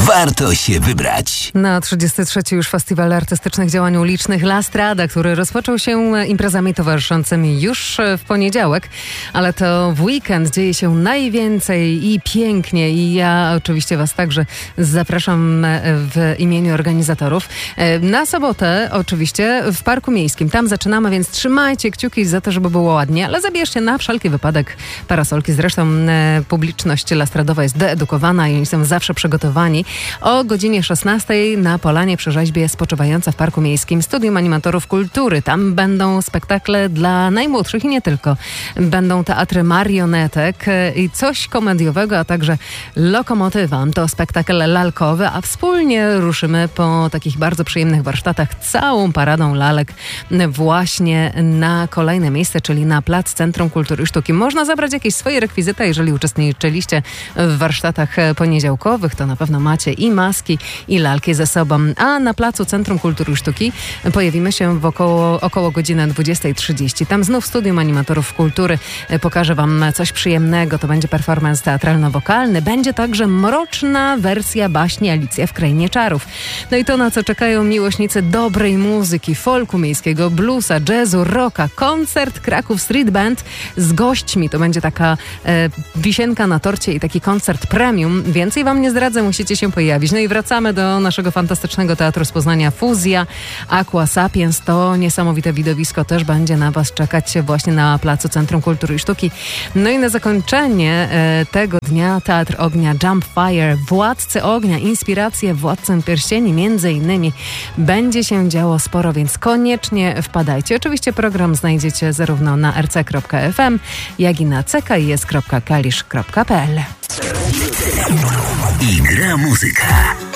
warto się wybrać. Na 33. już Festiwal Artystycznych Działań Ulicznych La Strada, który rozpoczął się imprezami towarzyszącymi już w poniedziałek, ale to w weekend dzieje się najwięcej i pięknie i ja oczywiście Was także zapraszam w imieniu organizatorów. Na sobotę oczywiście w Parku Miejskim. Tam zaczynamy, więc trzymajcie kciuki za to, żeby było ładnie, ale zabierzcie na wszelki wypadek parasolki. Zresztą publiczność lastradowa jest doedukowana i oni są zawsze przygotowani. O godzinie 16 na Polanie przy rzeźbie spoczywająca w Parku Miejskim Studium Animatorów Kultury. Tam będą spektakle dla najmłodszych i nie tylko. Będą teatry marionetek i coś komediowego, a także Lokomotywa. To spektakl lalkowy, a wspólnie ruszymy po takich bardzo przyjemnych warsztatach całą paradą lalek właśnie na kolejne miejsce, czyli na plac Centrum Kultury i Sztuki. Można zabrać jakieś swoje rekwizyta, jeżeli uczestniczyliście w warsztatach poniedziałkowych, to na pewno macie i maski, i lalki ze sobą. A na placu Centrum Kultury i Sztuki pojawimy się około godziny 20:30. Tam znów Studium Animatorów Kultury pokaże Wam coś przyjemnego. To będzie performance teatralno-wokalny. Będzie także mroczna wersja baśni Alicja w Krainie Czarów. No i to, na co czekają miłośnicy dobrej muzyki, folku miejskiego, bluesa, jazzu, rocka. Koncert Kraków Street Band z gośćmi. To będzie taka wisienka na torcie i taki koncert premium. Więcej Wam nie zdradzę, musicie się pojawić. No i wracamy do naszego fantastycznego teatru z Poznania Fuzja, Aqua Sapiens. To niesamowite widowisko też będzie na Was czekać właśnie na placu Centrum Kultury i Sztuki. No i na zakończenie tego dnia Teatr Ognia Jump Fire, Władcy Ognia, inspiracje Władcę Pierścieni między innymi. Będzie się działo sporo, więc koniecznie wpadajcie. Oczywiście program znajdziecie zarówno na rc.fm, jak i na ckis.kalisz.pl. I gra muzyka.